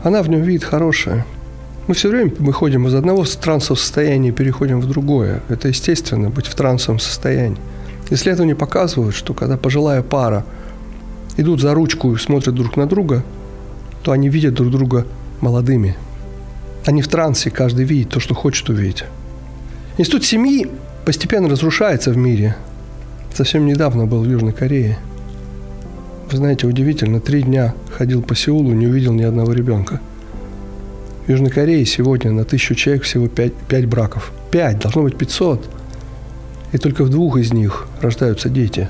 она в нем видит хорошее. Мы все время выходим из одного трансового состояния и переходим в другое. Это естественно, быть в трансовом состоянии. Исследования показывают, что когда пожилая пара идут за ручку и смотрят друг на друга, то они видят друг друга молодыми. Они в трансе, каждый видит то, что хочет увидеть. Институт семьи постепенно разрушается в мире. Совсем недавно был в Южной Корее. Вы знаете, удивительно, 3 дня ходил по Сеулу, не увидел ни одного ребенка. В Южной Корее сегодня на 1000 человек всего 5 браков. 5, должно быть 500. И только в 2 из них рождаются дети.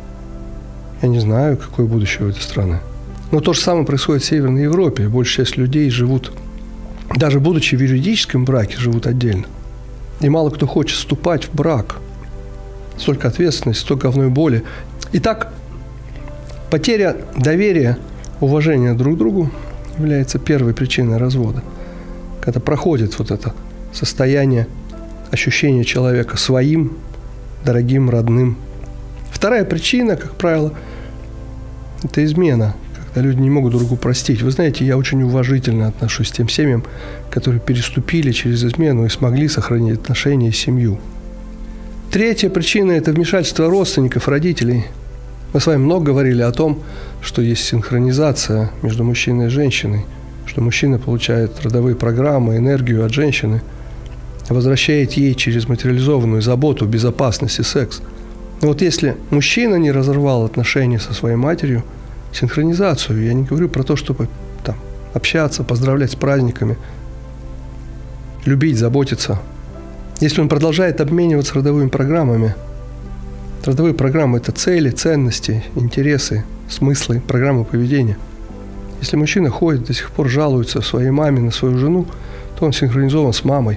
Я не знаю, какое будущее у этой страны. Но то же самое происходит в Северной Европе. Большая часть людей живут, даже будучи в юридическом браке, живут отдельно. И мало кто хочет вступать в брак. Столько ответственности, столько говной боли. Итак, потеря доверия, уважения друг к другу является первой причиной развода. Когда проходит вот это состояние, ощущение человека своим, дорогим, родным. Вторая причина, как правило, это измена, когда люди не могут друг другу простить. Вы знаете, я очень уважительно отношусь к тем семьям, которые переступили через измену и смогли сохранить отношения и семью. Третья причина – это вмешательство родственников, родителей. Мы с вами много говорили о том, что есть синхронизация между мужчиной и женщиной, что мужчина получает родовые программы, энергию от женщины, возвращает ей через материализованную заботу, безопасность и секс. Но вот если мужчина не разорвал отношения со своей матерью, синхронизацию, я не говорю про то, чтобы там общаться, поздравлять с праздниками, любить, заботиться. Если он продолжает обмениваться родовыми программами, родовые программы – это цели, ценности, интересы, смыслы, программы поведения. Если мужчина ходит, до сих пор жалуется своей маме на свою жену, то он синхронизован с мамой.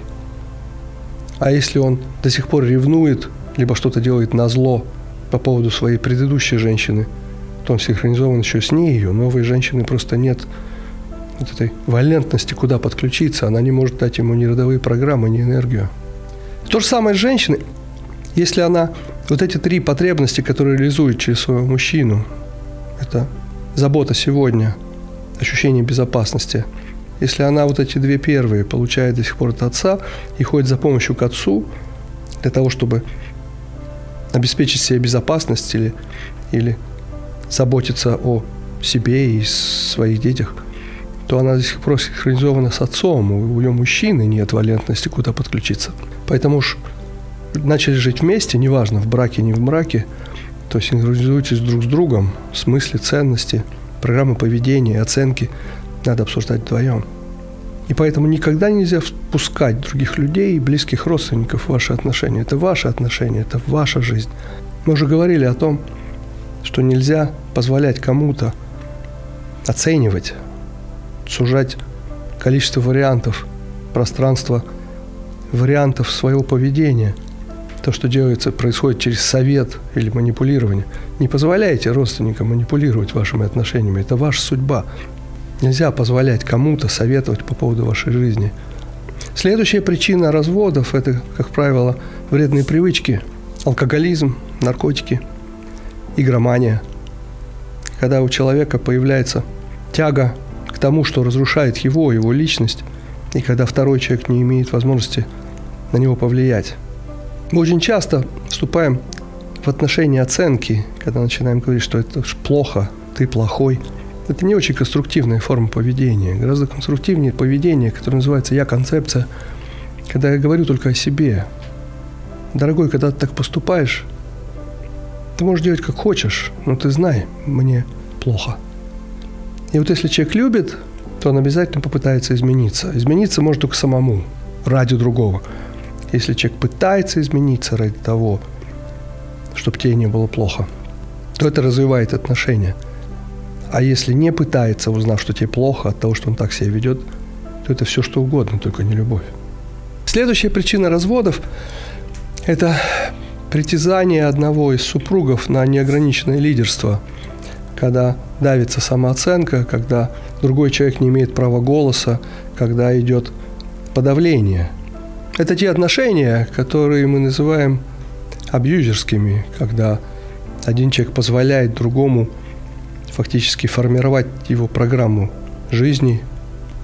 А если он до сих пор ревнует, либо что-то делает назло по поводу своей предыдущей женщины, то он синхронизован еще с ней, у новой женщины просто нет вот этой валентности, куда подключиться, она не может дать ему ни родовые программы, ни энергию. То же самое с женщиной, если она вот эти 3 потребности, которые реализует через своего мужчину, это забота сегодня, ощущение безопасности. Если она вот эти 2 первые получает до сих пор от отца и ходит за помощью к отцу для того, чтобы обеспечить себе безопасность или заботиться о себе и своих детях, то она до сих пор синхронизована с отцом. У ее мужчины нет валентности, куда подключиться. Поэтому уж начали жить вместе, неважно, в браке, не в браке, то синхронизуйтесь друг с другом, смысле, ценности, программы поведения, оценки надо обсуждать вдвоем. И поэтому никогда нельзя впускать других людей, близких родственников в ваши отношения. Это ваши отношения, это ваша жизнь. Мы уже говорили о том, что нельзя позволять кому-то оценивать, сужать количество вариантов, пространство вариантов своего поведения. То, что делается, происходит через совет или манипулирование. Не позволяйте родственникам манипулировать вашими отношениями. Это ваша судьба. Нельзя позволять кому-то советовать по поводу вашей жизни. Следующая причина разводов – это, как правило, вредные привычки, алкоголизм, наркотики, игромания. Когда у человека появляется тяга к тому, что разрушает его личность, и когда второй человек не имеет возможности на него повлиять. Мы очень часто вступаем в отношения оценки, когда начинаем говорить, что это плохо, ты плохой. Это не очень конструктивная форма поведения. Гораздо конструктивнее поведение, которое называется «я-концепция», когда я говорю только о себе. Дорогой, когда ты так поступаешь, ты можешь делать как хочешь, но ты знай, мне плохо. И вот если человек любит, то он обязательно попытается измениться. Измениться может только самому, ради другого. Если человек пытается измениться ради того, чтобы тебе не было плохо, то это развивает отношения. А если не пытается, узнав, что тебе плохо от того, что он так себя ведет, то это все что угодно, только не любовь. Следующая причина разводов – это притязание одного из супругов на неограниченное лидерство, когда давится самооценка, когда другой человек не имеет права голоса, когда идет подавление. Это те отношения, которые мы называем абьюзерскими, когда один человек позволяет другому фактически формировать его программу жизни,